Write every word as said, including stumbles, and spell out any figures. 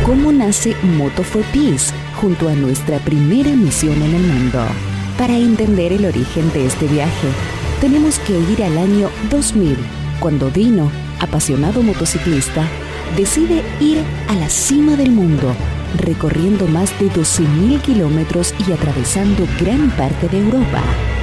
cómo nace Moto for Peace junto a nuestra primera misión en el mundo. Para entender el origen de este viaje, tenemos que ir al año dos mil, cuando Dino, apasionado motociclista, decide ir a la cima del mundo, recorriendo más de doce mil kilómetros y atravesando gran parte de Europa.